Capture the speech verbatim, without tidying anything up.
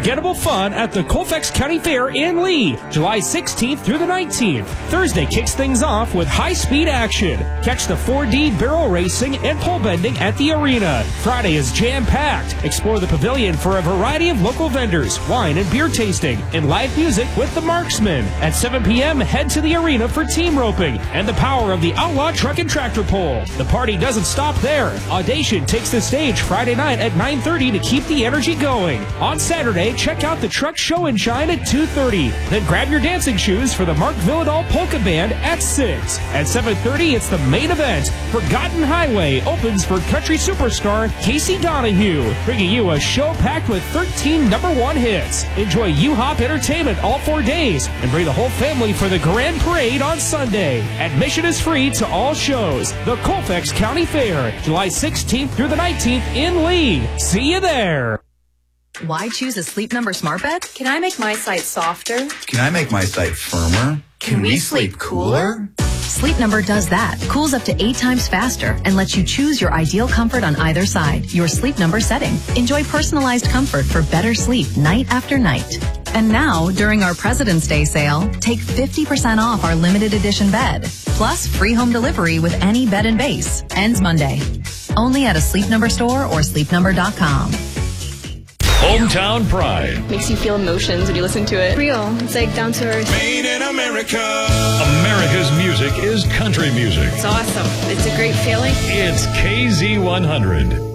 unforgettable fun at the Colfax County Fair in Lee, July sixteenth through the nineteenth. Thursday kicks things off with high-speed action. Catch the four D barrel racing and pole bending at the arena. Friday is jam-packed. Explore the pavilion for a variety of local vendors, wine and beer tasting, and live music with the Marksmen. At seven p.m., head to the arena for team roping and the power of the Outlaw Truck and Tractor Pull. The party doesn't stop there. Audation takes the stage Friday night at nine thirty to keep the energy going. On Saturday, check out the Truck Show and Shine at two thirty. Then grab your dancing shoes for the Mark Villadal Polka Band at six. At seven thirty, it's the main event. Forgotten Highway opens for country superstar Casey Donahue, bringing you a show packed with thirteen number one hits. Enjoy U-Hop Entertainment all four days and bring the whole family for the Grand Parade on Sunday. Admission is free to all shows. The Colfax County Fair, July sixteenth through the nineteenth in Lee. See you there. Why choose a Sleep Number smart bed? Can I make my site softer? Can I make my site firmer? Can, Can we, we sleep cooler? Sleep Number does that. Cools up to eight times faster and lets you choose your ideal comfort on either side. Your Sleep Number setting. Enjoy personalized comfort for better sleep night after night. And now, during our President's Day sale, take fifty percent off our limited edition bed. Plus, free home delivery with any bed and base. Ends Monday. Only at a Sleep Number store or sleep number dot com. Hometown Pride. Makes you feel emotions when you listen to it. Real. It's like down to earth. Made in America. America's music is country music. It's awesome. It's a great feeling. It's K Z one hundred.